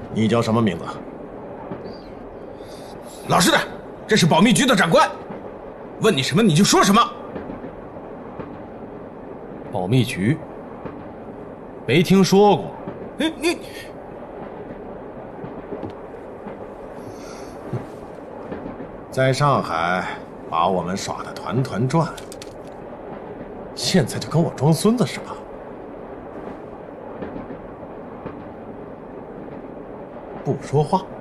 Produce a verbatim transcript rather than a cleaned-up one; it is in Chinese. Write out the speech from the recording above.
你叫什么名字？ 老实点，这是保密局的长官，问你什么你就说什么。 保密局？没听说过。 哎，你在上海把我们耍得团团转，现在就跟我装孙子是吧？不说话。